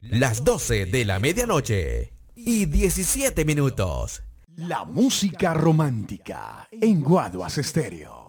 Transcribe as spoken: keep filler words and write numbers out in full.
las doce de la medianoche y diecisiete minutos. La música romántica en Guaduas Estéreo.